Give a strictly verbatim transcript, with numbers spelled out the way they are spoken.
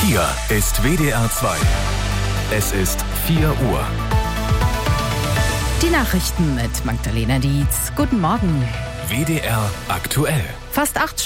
Hier ist W D R zwei. Es ist vier Uhr. Die Nachrichten mit Magdalena Dietz. Guten Morgen. W D R aktuell. Fast acht